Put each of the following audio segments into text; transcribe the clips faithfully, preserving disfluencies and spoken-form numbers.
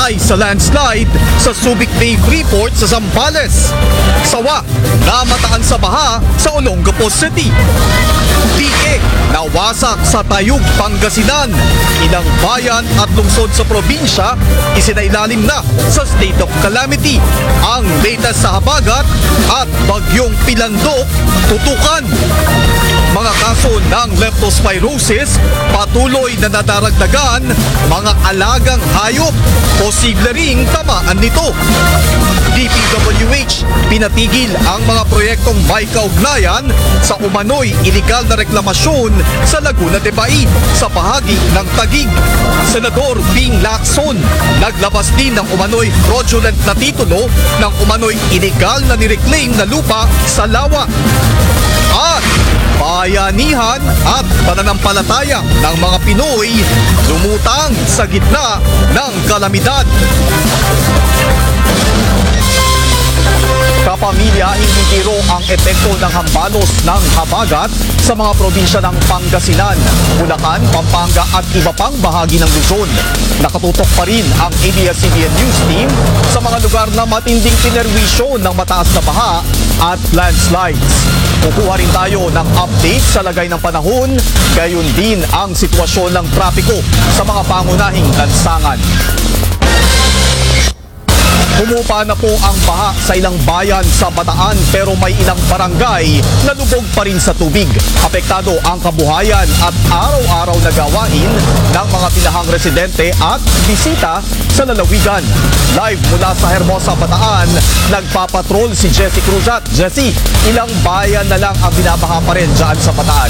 patay sa landslide sa Subic Bay Freeport sa Zambales. Sawa, namataan sa baha sa Olongapo City. Dike, nawasak sa Tayug, Pangasinan. Ilang bayan at lungsod sa probinsya isinailalim na sa state of calamity. Ang latest sa habagat at bagyong Pilandok, tutukan. Mga kaso ng leptospirosis patuloy na nadaragdagan, mga alagang hayop posible ring tamaan nito. D P W H pinatigil ang mga proyektong may kaugnayan sa umano'y iligal na reklamasyon sa Laguna de Bay sa bahagi ng Taguig. Senador Bing Lacson naglabas din ng umano'y fraudulent na titulo ng umano'y iligal na nireclaim na lupa sa Lawa. At bayanihan at pananampalataya ng mga Pinoy lumutang sa gitna ng kalamidad. Kapamilya, hindi biro ang epekto ng hambalos ng habagat sa mga probinsya ng Pangasinan, Bulacan, Pampanga at iba pang bahagi ng Luzon. Nakatutok pa rin ang A B S C B N News Team sa mga lugar na matinding pinerwisyo ng mataas na baha at landslides. Kukuha rin tayo ng update sa lagay ng panahon, gayon din ang sitwasyon ng trapiko sa mga pangunahing lansangan. Humupa na po ang baha sa ilang bayan sa Bataan pero may ilang barangay na lubog pa rin sa tubig. Apektado ang kabuhayan at araw-araw na gawain ng mga tinahang residente at bisita sa lalawigan. Live mula sa Hermosa, Bataan, nagpapatrol si Jessie Cruzat. Jessie, ilang bayan na lang ang binabaha pa rin dyan sa Bataan?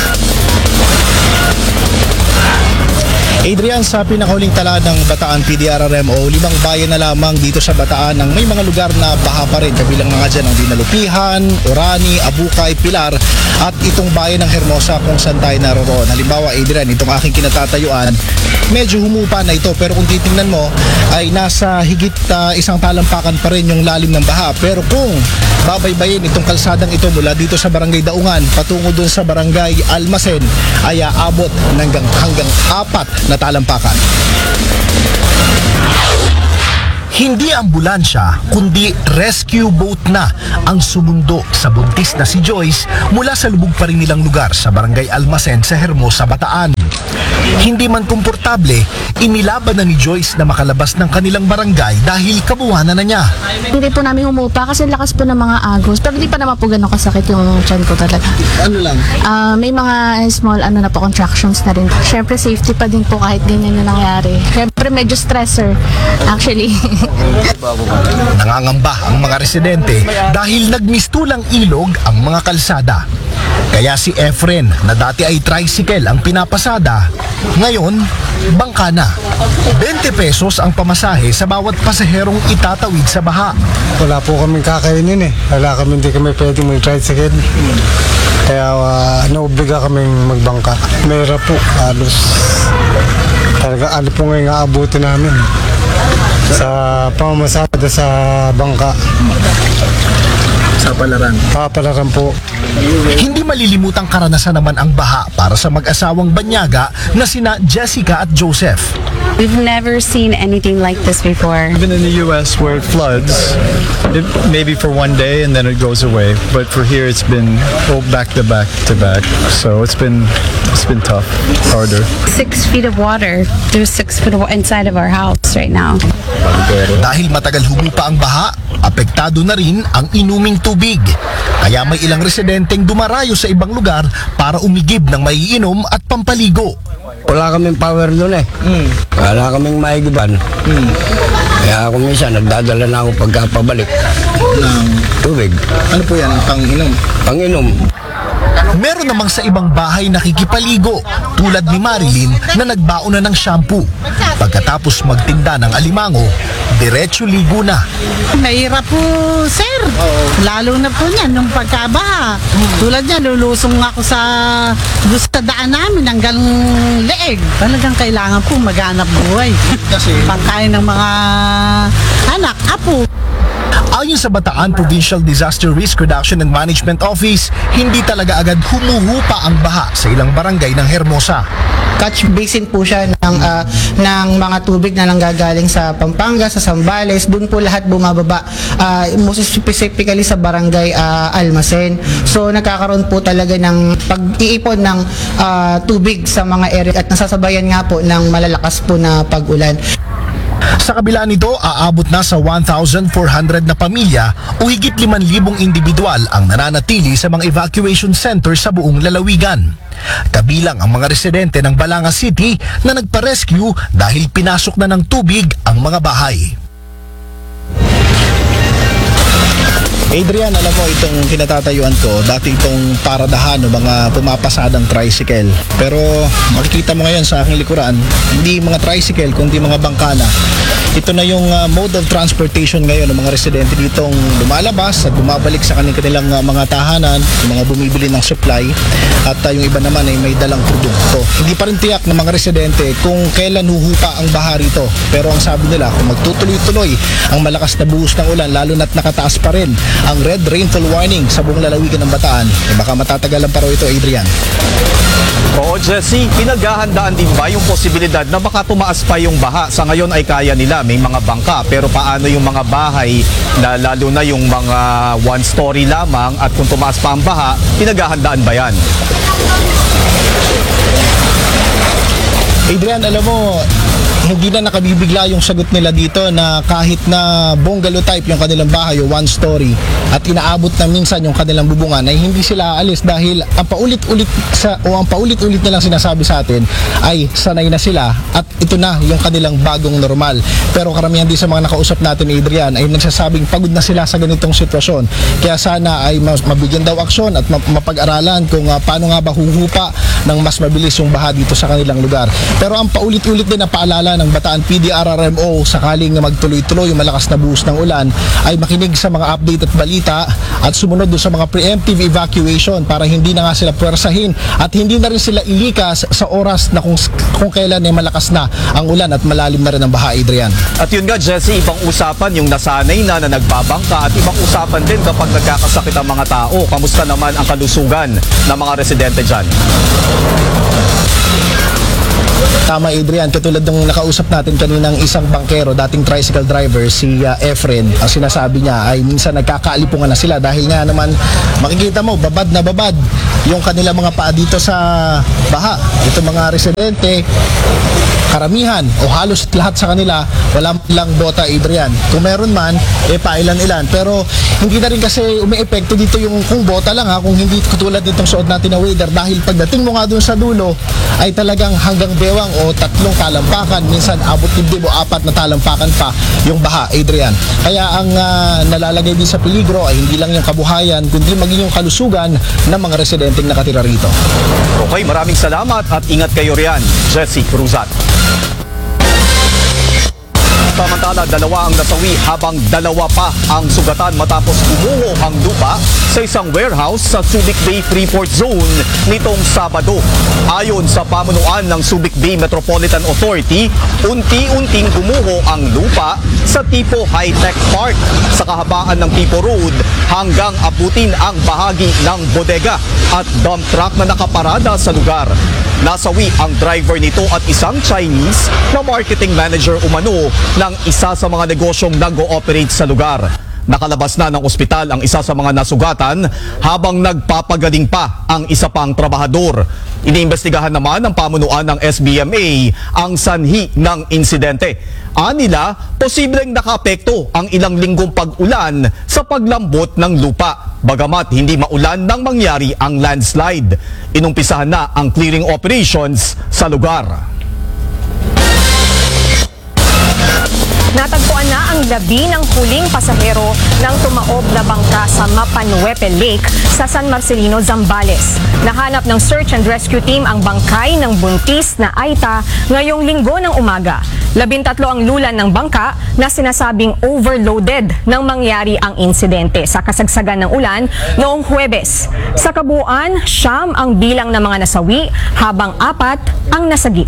Adrian, sa pinakahuling tala ng Bataan P D R R M O, limang bayan na lamang dito sa Bataan ang may mga lugar na baha pa rin. Kabilang mga dyan ang Dinalupihan, Orani, Abukay, Pilar at itong bayan ng Hermosa kung saan tayo naroroon. Halimbawa, Adrian, itong aking kinatatayuan, medyo humupa na ito pero kung titingnan mo ay nasa higit uh, isang talampakan pa rin yung lalim ng baha. Pero kung babaybayin itong kalsadang ito mula dito sa Barangay Daungan patungo dun sa Barangay Almasen ay aabot hanggang, hanggang apat na talampakan. Hindi ambulansya kundi rescue boat na ang sumundo sa buntis na si Joyce mula sa lubog pa rin nilang lugar sa Barangay Almasen sa Hermosa, Bataan. Hindi man komportable, inilaban na ni Joyce na makalabas ng kanilang barangay dahil kabuhanan na niya. Hindi po namin humupa kasi lakas po ng mga agos pero hindi pa naman po gano'ng kasakit yung tiyan ko talaga. Ano lang? Uh, may mga small ano na po contractions na rin. Siyempre safety pa din po kahit ganyan yung nangyari. Siyempre medyo stressor actually. Nangangamba ang mga residente dahil nagmistulang ilog ang mga kalsada. Kaya si Efren na dati ay tricycle ang pinapasada, ngayon bangka na. twenty pesos ang pamasahe sa bawat pasaherong itatawid sa baha. Wala po kaming kakainin eh. Wala kami, hindi kami pwedeng mag-tricycle. Kaya uh, naubiga kaming magbangka. Mayroon po, halos talaga ano po ngayon aabuti namin sa pamamasada sa bangka. Sa palaran. Papalaran po. Hindi malilimutang karanasan naman ang baha para sa mag-asawang banyaga na sina Jessica at Joseph. We've never seen anything like this before. Even in the U S where it floods, it, maybe for one day and then it goes away. But for here, it's been oh, back to back to back. So it's been it's been tough, harder. Six feet of water. There's six feet of water inside of our house right now. Dahil matagal humupa ang baha, apektado na rin ang inuming tubig. Kaya may ilang residenteng dumarayo sa ibang lugar para umigib ng maiinom at pampaligo. Wala kaming power doon eh. Mm. Wala kaming maigiban. Mm. Kaya ako minsan nagdadala na ako pagkapabalik ng tubig. Ano po yan? Pang-inom? Pang-inom. Meron namang sa ibang bahay nakikipaligo tulad ni Marilyn na nagbaon na ng shampoo. Pagkatapos magtinda ng alimango, diretso ligo na. Mahirap po, sir. Lalo na po niyan nung pagkabaha. Tulad niya, lulusong ako sa gusto daan namin hanggang leeg. Talagang kailangan po maghanap buhay. Kasi pangkain ng mga anak, apo. Ayon sa Bataan Provincial Disaster Risk Reduction and Management Office, hindi talaga agad humuhupa ang baha sa ilang barangay ng Hermosa. Catch basin po siya ng, ah, ng mga tubig na nanggagaling sa Pampanga, sa Zambales. Doon po lahat bumababa, ah, most specifically sa barangay ah, Almacen. So nagkakaroon po talaga ng pag-iipon ng ah, tubig sa mga area at nasasabayan nga po ng malalakas po na pag-ulan. Sa kabila nito, aabot na sa one thousand four hundred na pamilya o higit limang libong individual ang nananatili sa mga evacuation center sa buong lalawigan. Kabilang ang mga residente ng Balanga City na nagpa-rescue dahil pinasok na ng tubig ang mga bahay. Adrian, alam mo itong kinatatayuan ko, dati itong paradahan o mga pumapasadang tricycle. Pero makikita mo ngayon sa aking likuran, hindi mga tricycle kundi mga bangkana. Ito na yung uh, mode of transportation ngayon ng mga residente ditong lumalabas at bumabalik sa kanilang uh, mga tahanan, yung mga bumibili ng supply at uh, yung iba naman ay may dalang produkto. Hindi pa rin tiyak ng mga residente kung kailan huhupa ang baha rito. Pero ang sabi nila, kung magtutuloy-tuloy ang malakas na buhos ng ulan, lalo na't nakataas pa rin ang red rainfall warning sa buong lalawigan ng Bataan, eh baka matatagalan pa raw ito, Adrian. Oo, Jesse, pinaghahandaan din ba yung posibilidad na baka tumaas pa yung baha? Sa ngayon ay kaya nila, may mga bangka, pero paano yung mga bahay na lalo na yung mga one story lamang at kung tumaas pa ang baha, pinaghahandaan ba yan? Adrian, alam mo, hindi na nakabibigla yung sagot nila dito na kahit na bungalow type yung kanilang bahay o one story at inaabot na minsan yung kanilang bubungan ay hindi sila aalis dahil ang paulit-ulit sa o ang paulit-ulit nilang sinasabi sa atin ay sanay na sila at ito na yung kanilang bagong normal. Pero karamihan din sa mga nakausap natin, Adrian, ay nagsasabing pagod na sila sa ganitong sitwasyon. Kaya sana ay mas mabigyan daw aksyon at mapag-aralan kung uh, paano nga ba huhupa ng mas mabilis yung baha dito sa kanilang lugar. Pero ang paulit-ulit din na paalala ng Bataan P D R R M O sakaling magtuloy-tuloy yung malakas na buhos ng ulan ay makinig sa mga update at balita at sumunod doon sa mga preemptive evacuation para hindi na nga sila pwersahin at hindi na rin sila ilikas sa oras na kung, kung kailan ay malakas na ang ulan at malalim na rin ang baha, Adrian. At yun nga, Jesse, ibang usapan yung nasanay na na nagbabangka at ibang usapan din kapag nagkakasakit ang mga tao. Kamusta naman ang kalusugan ng mga residente dyan? Tama, Adrian, katulad ng nakausap natin kaninang isang bangkero, dating tricycle driver, si uh, Efren, ang sinasabi niya ay minsan nagkakaalipungan na sila dahil nga naman makikita mo, babad na babad yung kanila mga paa dito sa baha. Ito mga residente, karamihan o halos lahat sa kanila wala lang bota, Adrian. Kung meron man, eh pailan-ilan. Pero hindi na rin kasi umiepekto dito yung kung bota lang ha, kung hindi katulad nitong suot natin na wader dahil pagdating mo nga dun sa dulo ay talagang hanggang bewang o tatlong talampakan, minsan abot dibdib o apat na talampakan pa yung baha, Adrian. Kaya ang uh, nalalagay din sa peligro ay hindi lang yung kabuhayan kundi maging yung kalusugan ng mga residenteng nakatira rito. Okay, maraming salamat at ingat kayo riyan, Jesse Cruzat. Samantala, dalawa ang nasawi habang dalawa pa ang sugatan matapos gumuho ang lupa sa isang warehouse sa Subic Bay Freeport Zone nitong Sabado. Ayon sa pamunuan ng Subic Bay Metropolitan Authority, unti-unting gumuho ang lupa sa Tipo High-Tech Park sa kahabaan ng Tipo Road hanggang abutin ang bahagi ng bodega at dump truck na nakaparada sa lugar. Nasawi ang driver nito at isang Chinese na marketing manager umano ng isa sa mga negosyong nag-ooperate sa lugar. Nakalabas na ng ospital ang isa sa mga nasugatan habang nagpapagaling pa ang isa pang trabahador. Iniimbestigahan naman ng pamunuan ng S B M A ang sanhi ng insidente. Anila, posibleng nakaapekto ang ilang linggong pag-ulan sa paglambot ng lupa. Bagamat hindi maulan nang mangyari ang landslide. Inumpisahan na ang clearing operations sa lugar. Natagpuan na ang labi ng huling pasahero ng tumaob na bangka sa Mapanuepe Lake sa San Marcelino, Zambales. Nahanap ng search and rescue team ang bangkay ng buntis na Aita ngayong linggo ng umaga. Labintatlo ang lulan ng bangka na sinasabing overloaded nang mangyari ang insidente sa kasagsagan ng ulan noong Huwebes. Sa kabuuan, siyam ang bilang ng mga nasawi habang apat ang nasagip.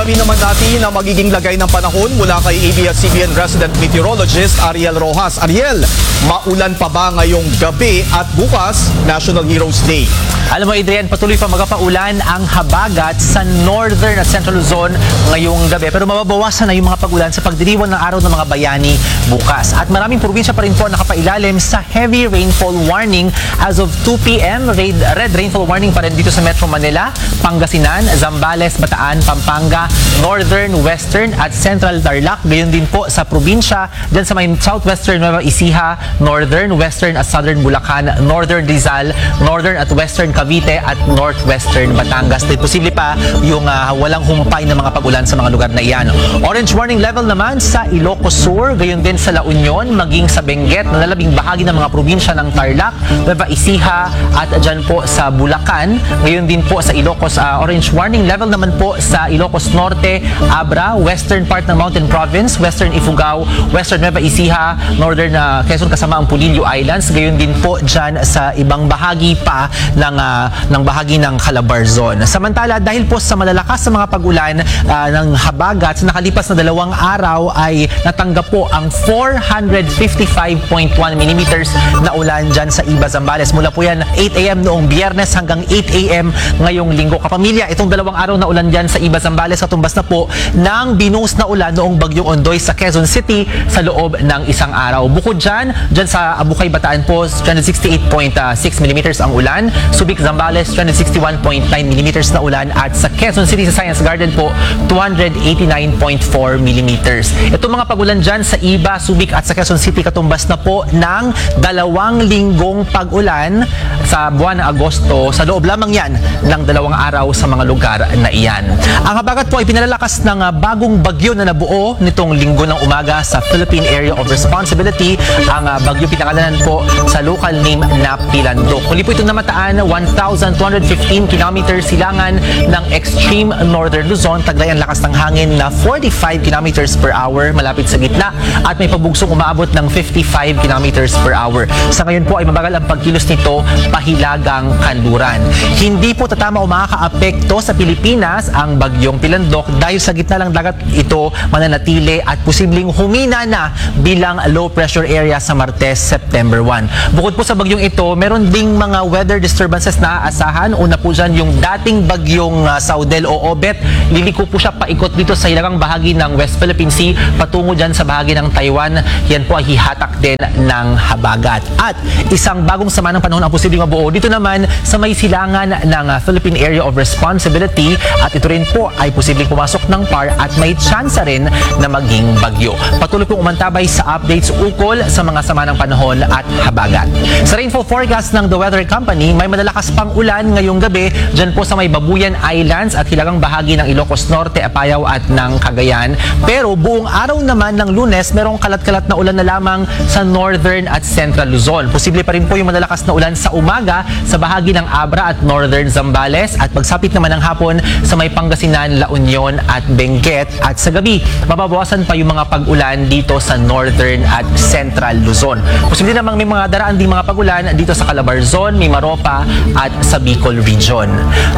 Alamin naman natin ang magiging lagay ng panahon mula kay A B S C B N resident meteorologist Ariel Rojas. Ariel, maulan pa ba ngayong gabi at bukas, National Heroes Day? Alam mo Adrian, patuloy pa magpaulan ang habagat sa northern at central Luzon ngayong gabi. Pero mababawasan na yung mga pag-ulan sa pagdiriwang ng araw ng mga bayani bukas. At maraming probinsya pa rin po nakapailalim sa heavy rainfall warning as of two p m Red, red rainfall warning pa rin dito sa Metro Manila, Pangasinan, Zambales, Bataan, Pampanga, Northern, Western at Central Tarlac. Gayon din po sa probinsya dyan sa may Southwestern Nueva Ecija, Northern, Western at Southern Bulacan, Northern Rizal, Northern at Western Cavite at Northwestern Batangas. Din posible pa yung uh, walang humpay na mga pag-ulan sa mga lugar na iyan. Orange warning level naman sa Ilocos Sur, gayon din sa La Union, maging sa Benguet, na lalabing bahagi ng mga probinsya ng Tarlac, Nueva Ecija at dyan po sa Bulacan. Gayon din po sa Ilocos, uh, orange warning level naman po sa Ilocos Norte, Abra, western part ng Mountain Province, Western Ifugao, Western Nueva Ecija, Northern uh, Quezon kasama ang Pulilio Islands. Gayon din po dyan sa ibang bahagi pa ng, uh, ng bahagi ng Calabarzon. Samantala, dahil po sa malalakas sa mga pag-ulan uh, ng habagat sa nakalipas na dalawang araw ay natanggap po ang four hundred fifty-five point one millimeters na ulan dyan sa Iba, Zambales. Mula po yan eight a m noong Biyernes hanggang eight a m ngayong Linggo. Kapamilya, itong dalawang araw na ulan dyan sa Iba, Zambales katumbas na po ng binuhos na ulan noong Bagyong Ondoy sa Quezon City sa loob ng isang araw. Bukod dyan, dyan sa Abukay, Bataan po, two hundred sixty-eight point six millimeters ang ulan. Subic, Zambales, two hundred sixty-one point nine millimeters na ulan. At sa Quezon City sa Science Garden po, two hundred eighty-nine point four millimeters. Itong mga pagulan dyan sa Iba, Subic at sa Quezon City katumbas na po ng dalawang linggong pag-ulan sa buwan ng Agosto. Sa loob lamang yan ng dalawang araw sa mga lugar na iyan. Ang habagat po ay pinalalakas ng uh, bagong bagyo na nabuo nitong linggo ng umaga sa Philippine Area of Responsibility. Ang uh, bagyo pinangalanan po sa local name na Pilandok. Muli po itong namataan one thousand two hundred fifteen kilometers silangan ng extreme northern Luzon. Taglay ang lakas ng hangin na forty-five kilometers per hour malapit sa gitna at may pabugsong umaabot ng fifty-five kilometers per hour. Sa ngayon po ay mabagal ang pagkilos nito pahilagang kanluran. Hindi po tatama o makakaapekto sa Pilipinas ang bagyong Pilandok dahil sa gitna ng dagat ito mananatili at posibleng humina na bilang low pressure area sa Martes, September one. Bukod po sa bagyong ito, meron ding mga weather disturbances na aasahan. Una po dyan yung dating bagyong uh, Saudel o Obet. Liliko po siya paikot dito sa hilagang bahagi ng West Philippine Sea patungo dyan sa bahagi ng Taiwan. Yan po ay hihatak din ng habagat. At isang bagong sama ng panahon ang posibleng mabuo dito naman sa may silangan ng uh, Philippine Area of Responsibility at ito rin po ay posibleng pumasok ng P A R at may tsansa rin na maging bagyo. Patuloy pong umantabay sa updates ukol sa mga sama ng panahon at habagat. Sa rainfall forecast ng The Weather Company, may malalakas pang ulan ngayong gabi dyan po sa may Babuyan Islands at hilagang bahagi ng Ilocos Norte, Apayao at ng Cagayan. Pero buong araw naman ng Lunes, merong kalat-kalat na ulan na lamang sa Northern at Central Luzon. Posible pa rin po yung malalakas na ulan sa umaga sa bahagi ng Abra at Northern Zambales at pagsapit naman ng hapon sa may Pangasinan, La Union at Benguet at sa gabi, mababawasan pa yung mga pag-ulan dito sa Northern at Central Luzon. Posible namang may mga daraan din mga pag-ulan dito sa Calabarzon, Mimaropa at sa Bicol Region.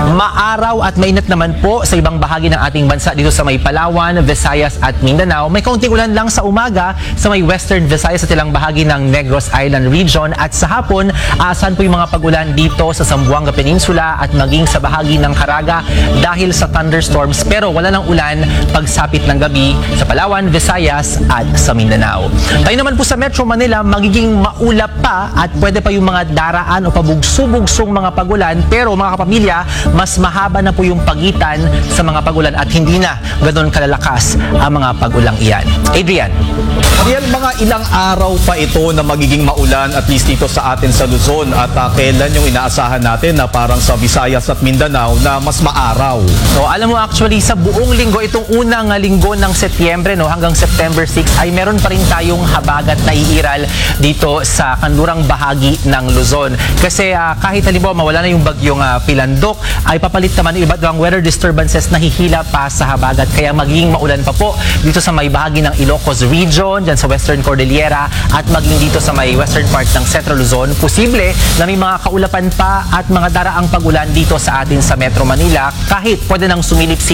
Maaraw at mainit naman po sa ibang bahagi ng ating bansa dito sa may Palawan, Visayas at Mindanao. May kaunting ulan lang sa umaga sa may Western Visayas at ilang bahagi ng Negros Island Region at sa hapon, aasahan po yung mga pag-ulan dito sa Zamboanga Peninsula at maging sa bahagi ng Caraga dahil sa thunderstorms pero wala ng ulan pagsapit ng gabi sa Palawan, Visayas at sa Mindanao. Tayo naman po sa Metro Manila, magiging maulap pa at pwede pa yung mga daraan o pabugso-bugsong mga pagulan pero mga kapamilya, mas mahaba na po yung pagitan sa mga pagulan at hindi na ganoon kalalakas ang mga pagulang iyan. Adrian. Ariel, mga ilang araw pa ito na magiging maulan at least dito sa atin sa Luzon at uh, kailan yung inaasahan natin na parang sa Visayas at Mindanao na mas maaraw? So, alam mo actually sa buong linggo, itong unang linggo ng Setyembre no, hanggang September six ay meron pa rin tayong habagat na iiral dito sa kanlurang bahagi ng Luzon. Kasi uh, kahit halimbawa mawala na yung bagyong uh, Pilandok, ay papalit naman yung iba't ibang weather disturbances na hihila pa sa habagat. Kaya magiging maulan pa po dito sa may bahagi ng Ilocos Region, dyan sa Western Cordillera at maging dito sa may western part ng Central Luzon. Posible na may mga kaulapan pa at mga daraang pagulan dito sa atin sa Metro Manila kahit pwede nang sumilip-silip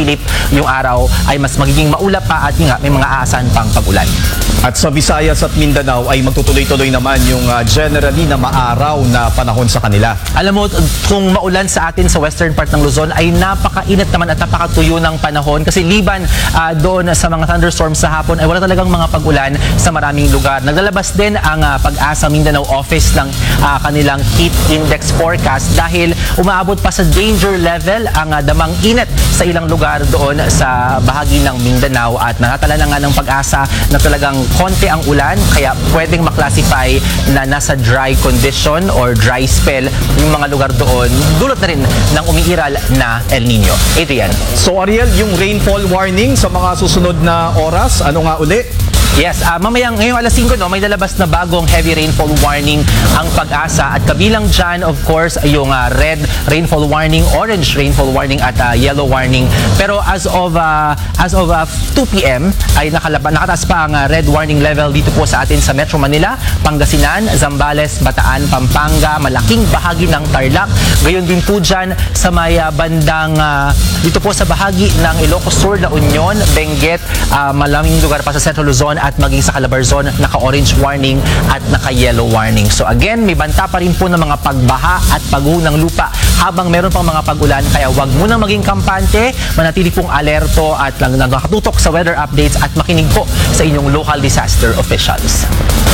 yung araw ay mas magiging maulap pa at yun nga, may mga aasahan pang pag-ulan. At sa Visayas at Mindanao ay magtutuloy-tuloy naman yung uh, generally na maaraw na panahon sa kanila. Alam mo, kung maulan sa atin sa western part ng Luzon ay napakainit naman at napakatuyo ng panahon kasi liban uh, doon sa mga thunderstorms sa hapon ay wala talagang mga pag-ulan sa maraming lugar. Naglalabas din ang uh, Pag-asa Mindanao Office ng uh, kanilang heat index forecast dahil umaabot pa sa danger level ang uh, damang init sa ilang lugar doon sa bahagi ng Mindanao at natatala na nga ng Pag-asa na talagang konti ang ulan kaya pwedeng maklasify na nasa dry condition or dry spell yung mga lugar doon. Dulot na rin ng umiiral na El Nino. Adrian. So Ariel, yung rainfall warning sa mga susunod na oras, ano nga uli? Yes, uh, mamayang ngayong alas singko no, may lalabas na bagong heavy rainfall warning ang Pag-asa at kabilang dyan of course yung uh, red rainfall warning, orange rainfall warning at uh, yellow warning. Pero as of uh, as of uh, two p m ay nakalaba, nakataas pa ang uh, red warning level dito po sa atin sa Metro Manila, Pangasinan, Zambales, Bataan, Pampanga, malaking bahagi ng Tarlac. Gayon din po dyan sa may uh, bandang uh, dito po sa bahagi ng Ilocos Sur, La Union, Benguet, uh, malaming lugar pa sa Central Luzon at maging sa Calabarzon, naka-orange warning at naka-yellow warning. So again, may banta pa rin po ng mga pagbaha at pagguho ng lupa habang meron pang mga pag-ulan. Kaya wag munang maging kampante, manatili pong alerto at lang nakatutok sa weather updates at makinig po sa inyong local disaster officials.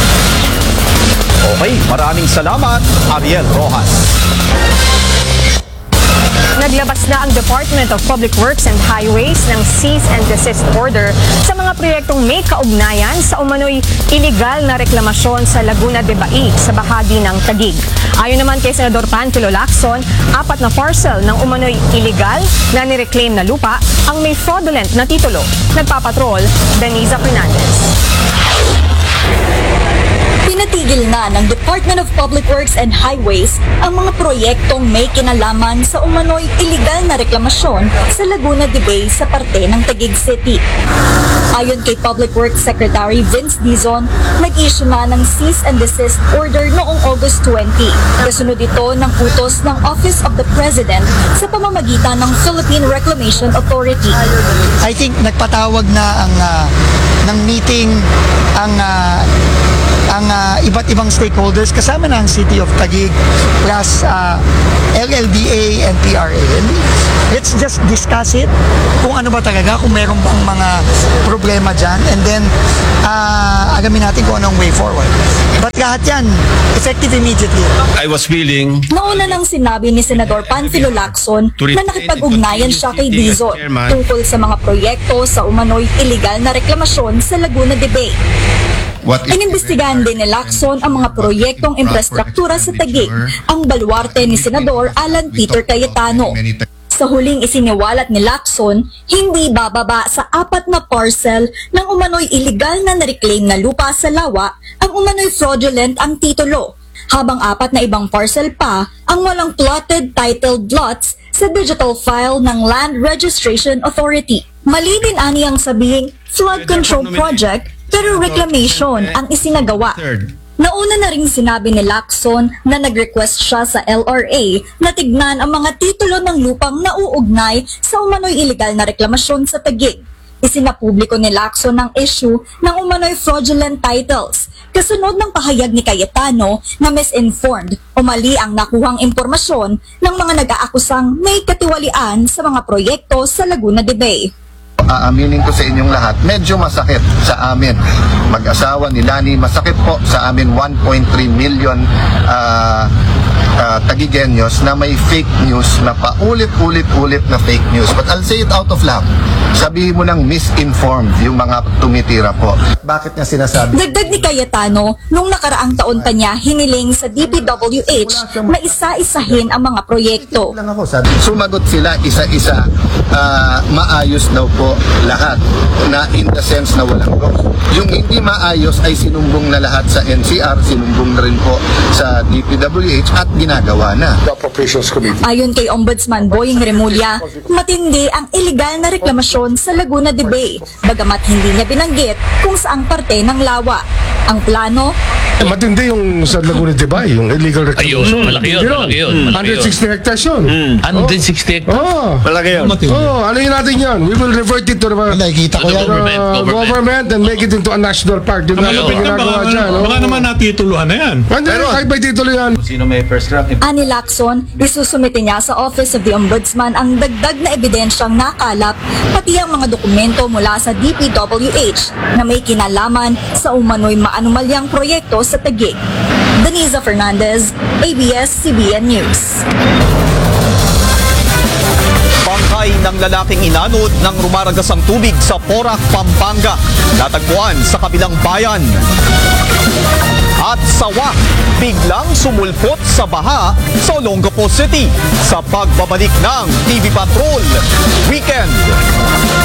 Okay, maraming salamat, Ariel Rojas. Naglabas na ang Department of Public Works and Highways ng cease and desist order sa mga proyektong may kaugnayan sa umano'y iligal na reklamasyon sa Laguna de Bai sa bahagi ng Taguig. Ayon naman kay Senador Panfilo Lacson, apat na parcel ng umano'y iligal na nireclaim na lupa ang may fraudulent na titulo. Nagpapatrol, Deniza Fernandez. Pinatigil na ng Department of Public Works and Highways ang mga proyektong may kinalaman sa umano'y iligal na reklamasyon sa Laguna de Bay sa parte ng Taguig City. Ayon kay Public Works Secretary Vince Dizon, nag-issue na ng cease and desist order noong August twentieth. Kasunod ito ng utos ng Office of the President sa pamamagitan ng Philippine Reclamation Authority. I think nagpatawag na ang uh, ng meeting ang uh, ang uh, iba't ibang stakeholders kasama na ang City of Taguig plus uh, L L D A and P R A. And let's just discuss it kung ano ba talaga, kung meron bang mga problema dyan, and then uh, agamin natin kung anong way forward. But lahat yan, effective immediately. I was willing. Nauna nang sinabi ni Senador Panfilo Lacson na nakipag-ugnayan siya kay Dizon tungkol sa mga proyekto sa umano'y iligal na reklamasyon sa Laguna de Bay. Inimbestigahan din ni Lacson ang mga proyektong infrastruktura sa Taguig, ang baluarte ni Senador Alan Peter Cayetano. Sa huling isiniwalat ni Lacson, hindi bababa sa apat na parcel ng umano'y iligal na na-reclaim na lupa sa Lawa ang umano'y fraudulent ang titulo, habang apat na ibang parcel pa ang walang plotted titled lots sa digital file ng Land Registration Authority. Mali din aniyang sabihing flood control project pero reclamation ang isinagawa. Nauna na ring sinabi ni Lacson na nag-request siya sa L R A na tignan ang mga titulo ng lupang nauugnay sa umano'y iligal na reklamasyon sa Taguig. Isinapubliko ni Lacson ang issue ng umano'y fraudulent titles, kasunod ng pahayag ni Cayetano na misinformed o mali ang nakuhang impormasyon ng mga nag-aakusang may katiwalian sa mga proyekto sa Laguna de Bay. Aaminin ko sa inyong lahat, medyo masakit sa amin. Mag-asawa ni Lani, masakit po sa amin one point three million uh, uh, Taguigueños na may fake news na paulit-ulit-ulit na fake news. But I'll say it out of love. Sabihin mo nang misinformed yung mga tumitira po. Bakit niya sinasabi? Dagdag ni Cayetano, nung nakaraang taon pa niya hiniling sa D P W H na isa-isahin ang mga proyekto. Sumagot sila isa-isa, uh, maayos daw po lahat na in the sense na walang ghost. Yung hindi maayos ay sinumbong na lahat sa N C R, sinumbong na rin po sa D P W H at ginagawa sana. Ayon kay Ombudsman Boying Remulla, matindi ang illegal na reklamasyon sa Laguna de Bay, bagamat hindi niya binanggit kung saang parte ng lawa. Ang plano, Eh, matindi yung sa Laguna de Bay, yung illegal reclamation. Ayun, malaki yun, Hindi malaki yun, ron. malaki one hundred sixty hectares yun. one hundred sixty hectares. Oh. Malaki yun. Oh, alayin natin yan. We will revert it to the Nakikita ko yan. Government, uh, government. government and make it into a national park. Yun nga Ano, yung ginagawa dyan. oh. Baka naman natituluhan na yan. Pero kahit may titulo yan. Sino may first rank? ani Lacson, isusumite niya sa Office of the Ombudsman ang dagdag na ebidensyang nakalap, pati ang mga dokumento mula sa D P W H na may kinalaman sa umano'y maanumalyang proyekto sa Taguig. Deniza Fernandez, A B S C B N News. Bangkay ng lalaking inanod ng rumaragasang tubig sa Porac, Pampanga. Natagpuan sa kabilang bayan. At sawa, biglang sumulpot sa baha sa Olongapo City sa pagbabalik ng T V Patrol Weekend.